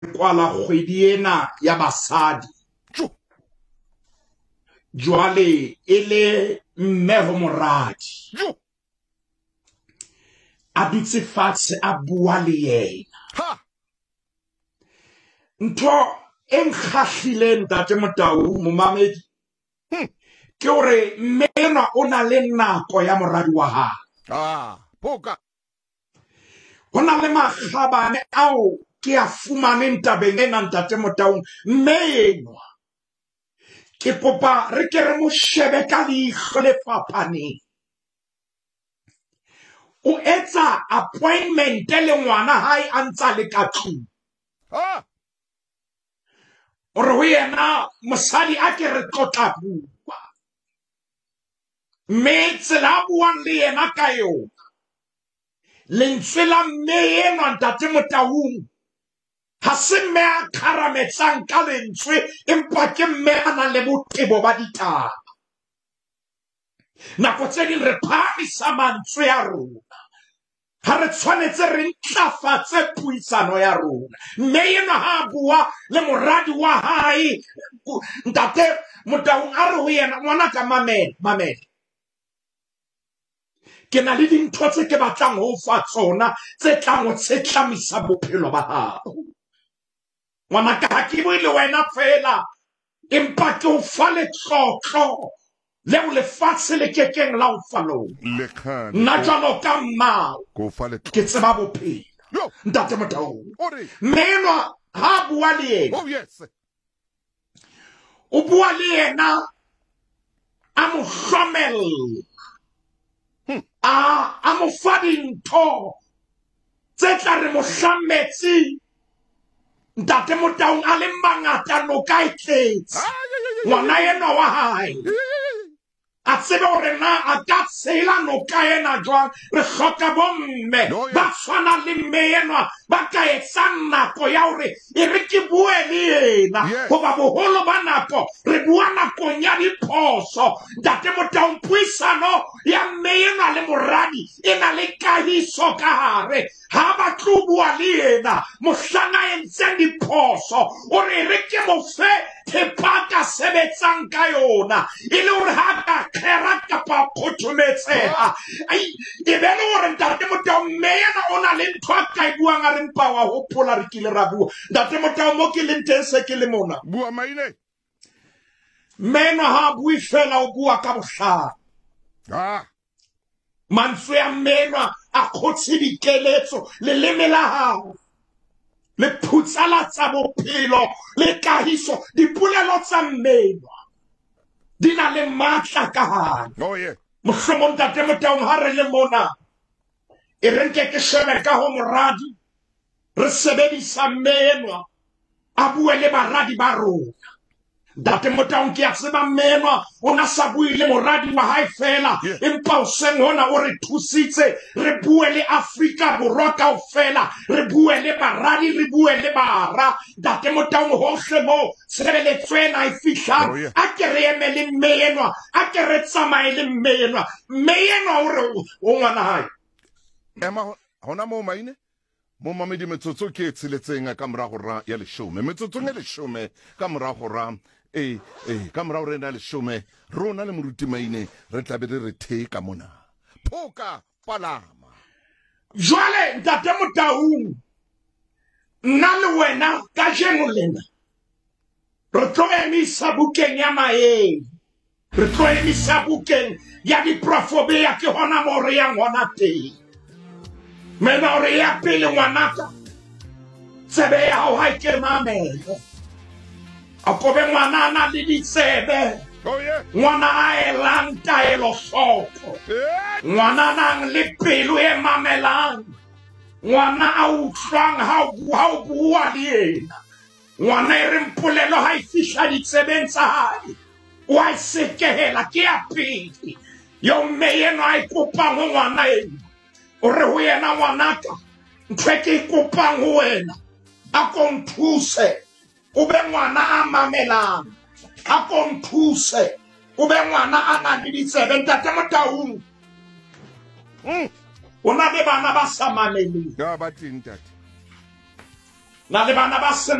kwala kgwedi ena ya basadi jwale ele mme ho moradi a dutse fatshe a bua le yena ntho e nkgahlileng ntate Motau momamedi ke hore mme enwa o na le nako ya moradi wa hae poka ho na le makgabane ao ke a fumaneng tabeng ena ntate Motau mme enwa ke kopa re ke re mo shebe ka leihlo le fapaneng o etsa appointment le ngwana hae a ntsa le ka tlung o re ho yena mosadi a ke re tlotla bua mme tsela buang le yena ka yona lentswe la mme enwa ntate Motaung ha se mme a kharametsang ka lentswe empa ke mme a nang le botebo ba ditaba nako tse ding re phamisa mantswe ya rona ha re tshwanetse re ntlafatse puisano ya rona mme enwa ha bua le moradi wa hae ntate Motaung a re ho yena ngwana ka mamela ke na le dintho tse ke batlang ho fa tsona tse tlang ho tshetlamisa bophelo ba hao ngwana ka ke bue le wena fela empa ke o fa letlotlo leo lefatshe le kekeng la o fa lona nna jwalo ka mmao ke tseba bophelo ntate Motaung mme enwa ha bua le yena o bua le yena a mo hlommella a mo fa dintho tse tla re mo hlammetsi ntate Motaung a le mangata noka e tletse ngwana enwa wa hae a tsebe hore na a ka tshela noka ena jwang re hloka bomme ba tshwana le mme enwa ba ka etsang nako ya hore e re ke bue le yena hoba boholo ba nako re bua nakong ya diphoso ntate Motaung puisano ya mme enwa le moradi e na le kahiso ka hare ha ba tlo bua le yena mohlana e ntseng diphoso o re re ke mo fe thepa ka sebetsang ka yona e le hore ha ka khera kapa khothometseha e be le hore ntate Motaung mme yena o na le ntho a ka e buang a re mpa wa hopola re kile ra bua ntate Motaung mo ke leng teng se ke le mona bua maine mena ha bui fela o bua ka bohlano mantswe a menwa a khotse dikeletso le lemela hao le phutsala tsa bophelo le kahiso dipolelo tsa menwa di na le matla ka hare mohlomong ntate Motaung ha re le mona e re nke ke shebe ka ho moradi re sebedisa menwa a bue le baradi ba rona ntate Motaung ke a tseba menwa o na sa bue le moradi wa hae fela empa o seng hona o re thusitse re bue le Afrika Borwa kaofela re bue le baradi re bue le bara ntate Motaung hohle mo tshebeletso ena e fihlang a ke re eme le mme enwa a ke re tsamaye le mme enwa o re o ngwana hae ema hona mo maine mo mamedi metsotso ke tshiletseng ka morago ra ya leshome metsotso e leshome ka morago ra ka morago re na leshome rona le moruti maine re tla be re the ka mona phoka palama jwale ntate Motaung nna le wena ka jeno lena re tlo emisa bukeng ya maeng re tlo emisa bukeng ya diprofobia ke hona mo re yang hona teng mena o re ya pele ngwanaka tsebe ya hao ha ke mamelo a kobe ngwana na le ditsebe ngwana a elang taelo hloko ngwana nang le pelo e mamelang ngwana a utlwang ha o bua le yena ngwana e re mpolelo ha e fihla ditsebeng tsa hae wa sekehela ke ya pele yo mme yena a ikopang ho ngwana ena o re ho yena ngwanaka ntwe ke ikopang ho wena a ko nthuse o be ngwana a mamelang a ko nthuse o be ngwana a nang le ditsebe ntate Motaung o na le bana ba sa mameleng ya ba teng tate na le bana ba